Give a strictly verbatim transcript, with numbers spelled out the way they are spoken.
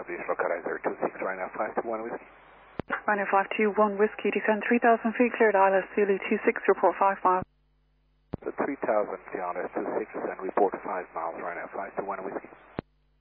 British localizer two six, right now five two one whiskey. Right now five two one whiskey, descend three thousand feet, cleared I L S Zulu two six, report five miles. So three thousand feet I L S two six and report five miles, right now five two one whiskey.